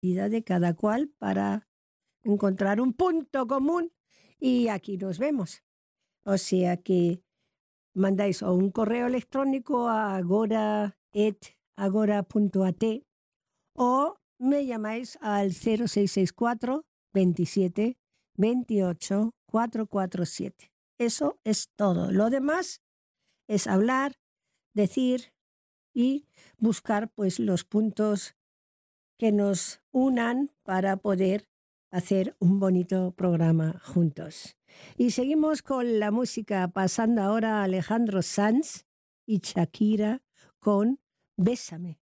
vida de cada cual para encontrar un punto común y aquí nos vemos. O sea que mandáis o un correo electrónico a agora@agora.at o me llamáis al 0664 27 28 447. Eso es todo. Lo demás es hablar, decir y buscar pues los puntos que nos unan para poder hacer un bonito programa juntos. Y seguimos con la música, pasando ahora a Alejandro Sanz y Shakira con Bésame.